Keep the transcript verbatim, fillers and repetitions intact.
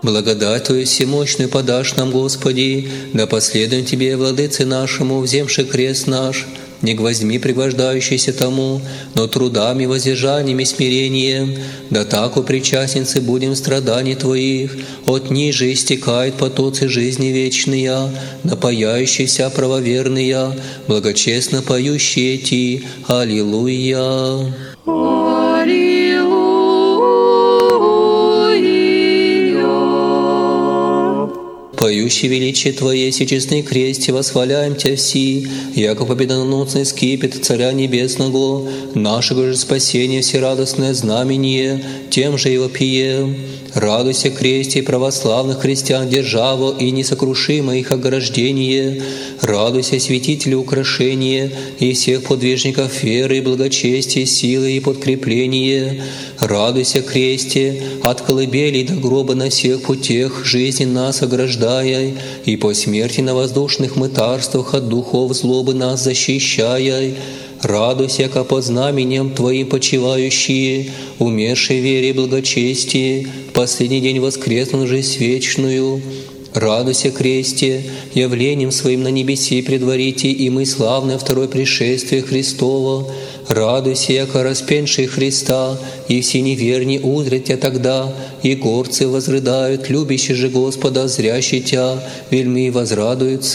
Благодать Твою всемощную подашь нам, Господи, да последуем Тебе, Владыце нашему, вземши крест наш, не гвоздьми пригвождающийся тому, но трудами, воздержаниями, смирением, да так у причастницы будем страданий Твоих, от ниже истекает потоцы жизни вечные, напаяющиеся правоверные, благочестно поющие Ти. Аллилуйя. Поющий величие Твое, сечестный кресте, восхваляем Тебя все, яко победоносный скипет Царя Небесного, нашего же спасения всерадостное знамение, тем же его пием. Радуйся, кресте православных христиан, державу и несокрушимое их ограждение. Радуйся, святители украшения и всех подвижников веры и благочестия, силы и подкрепления. Радуйся, кресте, от колыбели до гроба на всех путях жизни нас ограждая, и по смерти на воздушных мытарствах от духов злобы нас защищая. Радуйся, ко под знаменем Твоим почивающие, умершей вере и благочестие, в последний день воскреснул жизнь вечную. Радуйся, кресте, явлением Своим на небеси предварите, и мы славное второе пришествие Христово. Радуйся, яко распенший Христа, и все неверни узрят Тя тогда, и горцы возрыдают, любящие же Господа, зрящие Тя, вельми возрадуются.